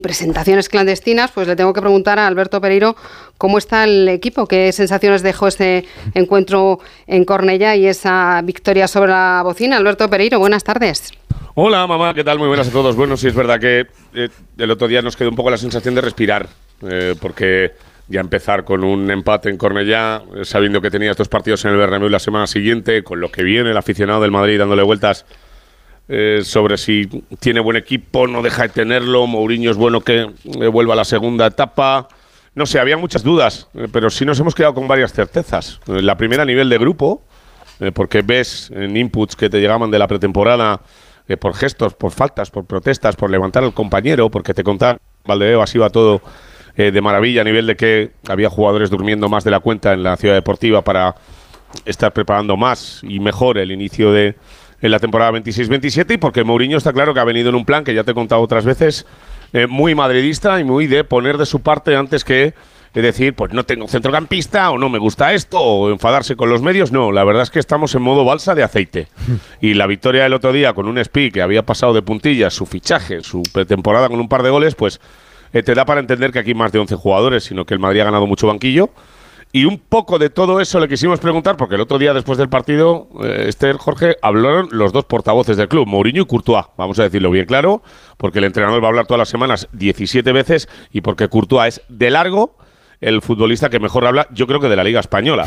presentaciones clandestinas, pues le tengo que preguntar a Alberto Pereiro cómo está el equipo, qué sensaciones dejó este encuentro en Cornellá y esa victoria sobre la Bocina. Alberto Pereiro, buenas tardes. Hola mamá, ¿qué tal? Muy buenas a todos. Bueno, sí es verdad que el otro día nos quedó un poco la sensación de respirar, porque ya empezar con un empate en Cornellá, sabiendo que tenía estos partidos en el Bernabéu la semana siguiente, con lo que viene el aficionado del Madrid dándole vueltas sobre si tiene buen equipo, no deja de tenerlo, Mourinho es bueno que vuelva a la segunda etapa. No sé, había muchas dudas, pero sí nos hemos quedado con varias certezas. La primera a nivel de grupo, porque ves en inputs que te llegaban de la pretemporada, por gestos, por faltas, por protestas, por levantar al compañero, porque te contaba Valdebebas, así va todo de maravilla a nivel de que había jugadores durmiendo más de la cuenta en la ciudad deportiva para estar preparando más y mejor el inicio de en la temporada 26-27, y porque Mourinho está claro que ha venido en un plan que ya te he contado otras veces, muy madridista y muy de poner de su parte antes que decir, pues no tengo centrocampista o no me gusta esto o enfadarse con los medios. No, la verdad es que estamos en modo balsa de aceite. Y la victoria del otro día con un Spi que había pasado de puntillas su fichaje, su pretemporada con un par de goles, pues te da para entender que aquí más de 11 jugadores, sino que el Madrid ha ganado mucho banquillo. Y un poco de todo eso le quisimos preguntar, porque el otro día después del partido, Jorge, hablaron los dos portavoces del club, Mourinho y Courtois, vamos a decirlo bien claro, porque el entrenador va a hablar todas las semanas 17 veces y porque Courtois es de largo el futbolista que mejor habla, yo creo que de la Liga Española.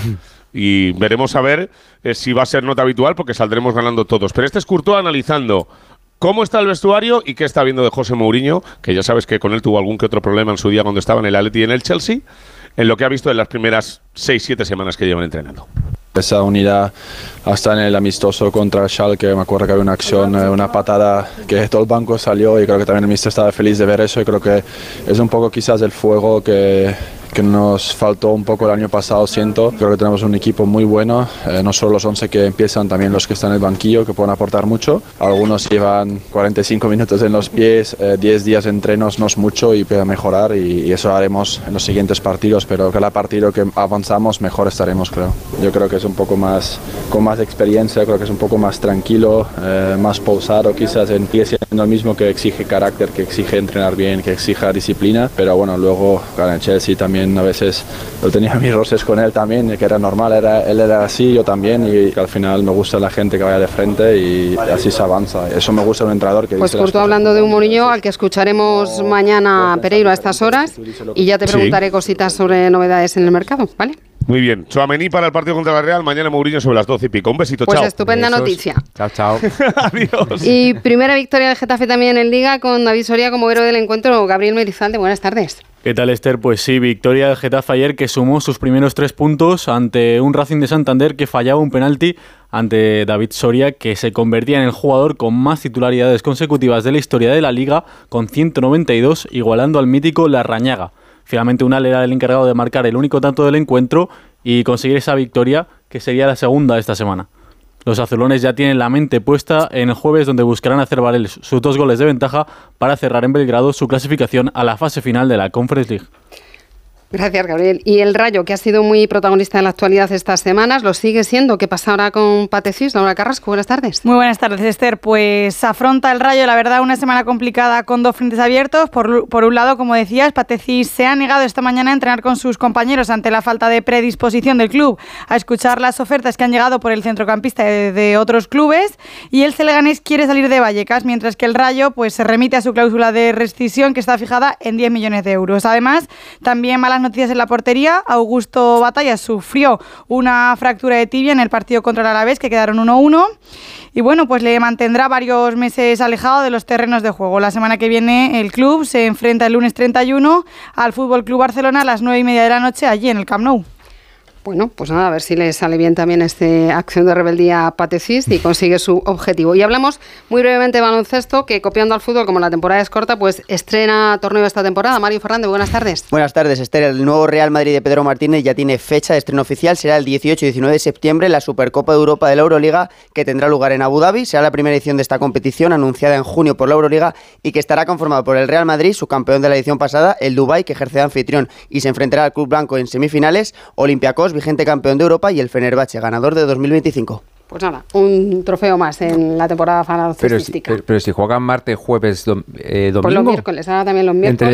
Y veremos a ver si va a ser nota habitual, porque saldremos ganando todos. Pero este es Courtois analizando cómo está el vestuario y qué está viendo de José Mourinho, que ya sabes que con él tuvo algún que otro problema en su día cuando estaba en el Atleti y en el Chelsea, en lo que ha visto en las primeras 6-7 semanas que llevan entrenando. Esa unidad hasta en el amistoso contra el Schalke, me acuerdo que había una acción, una patada que todo el banco salió y creo que también el míster estaba feliz de ver eso, y creo que es un poco quizás el fuego que nos faltó un poco el año pasado, siento. Creo que tenemos un equipo muy bueno, no solo los 11 que empiezan, también los que están en el banquillo, que pueden aportar mucho. Algunos llevan 45 minutos en los pies, 10 días de entrenos, no es mucho y puede mejorar, y eso haremos en los siguientes partidos, pero cada partido que avanzamos mejor estaremos, creo. Yo creo que es un poco más, con más experiencia, creo que es un poco más tranquilo, más pausado quizás, sigue siendo el mismo, que exige carácter, que exige entrenar bien, que exija disciplina, pero bueno, luego en Chelsea también a veces yo tenía mis roces con él también, que era normal, él era así, yo también, y que al final me gusta la gente que vaya de frente y así se avanza. Eso me gusta de un entrenador que pues dice. Pues hablando de un Mourinho al que escucharemos mañana, Pereiro, a estas horas, y ya te preguntaré cositas sobre novedades en el mercado, ¿vale? Muy bien. Tchouaméni para el partido contra la Real. Mañana Mourinho sobre las 12 y pico. Un besito, pues chao. Pues estupenda noticia. Chao, chao. Adiós. Y primera victoria del Getafe también en Liga, con David Soria como héroe del encuentro. Gabriel Merizalde, buenas tardes. ¿Qué tal, Esther? Pues sí, victoria del Getafe ayer, que sumó sus primeros 3 puntos ante un Racing de Santander que fallaba un penalti ante David Soria, que se convertía en el jugador con más titularidades consecutivas de la historia de la Liga, con 192, igualando al mítico Larrañaga. Finalmente Unal era el encargado de marcar el único tanto del encuentro y conseguir esa victoria, que sería la segunda de esta semana. Los azulones ya tienen la mente puesta en el jueves, donde buscarán hacer valer sus 2 goles de ventaja para cerrar en Belgrado su clasificación a la fase final de la Conference League. Gracias, Gabriel. Y el Rayo, que ha sido muy protagonista en la actualidad estas semanas, lo sigue siendo. ¿Qué pasa ahora con Patecís? Laura Carrasco, buenas tardes. Muy buenas tardes, Esther. Pues afronta el Rayo, la verdad, una semana complicada con 2 frentes abiertos. Por un lado, como decías, Patecís se ha negado esta mañana a entrenar con sus compañeros ante la falta de predisposición del club a escuchar las ofertas que han llegado por el centrocampista de otros clubes, y el Leganés quiere salir de Vallecas, mientras que el Rayo pues se remite a su cláusula de rescisión, que está fijada en 10 millones de euros. Además, también malas noticias en la portería. Augusto Batalla sufrió una fractura de tibia en el partido contra el Alavés, que quedaron 1-1, y bueno, pues le mantendrá varios meses alejado de los terrenos de juego. La semana que viene el club se enfrenta el lunes 31 al Fútbol Club Barcelona a las 9:30 de la noche allí en el Camp Nou. Bueno, pues nada, a ver si le sale bien también esta acción de rebeldía a Patecís y consigue su objetivo. Y hablamos muy brevemente de baloncesto, que copiando al fútbol, como la temporada es corta, pues estrena torneo esta temporada. Mario Fernández, buenas tardes. Buenas tardes, Esther. El nuevo Real Madrid de Pedro Martínez ya tiene fecha de estreno oficial. Será el 18 y 19 de septiembre, la Supercopa de Europa de la Euroliga, que tendrá lugar en Abu Dhabi. Será la primera edición de esta competición, anunciada en junio por la Euroliga, y que estará conformada por el Real Madrid, su campeón de la edición pasada, el Dubái, que ejerce de anfitrión y se enfrentará al Club Blanco en semifinales, Olympiacos, vigente campeón de Europa, y el Fenerbahce, ganador de 2025. Pues nada, un trofeo más en la temporada baloncestística. Pero si juegan martes, jueves, domingo. Pues los miércoles, ahora también los miércoles.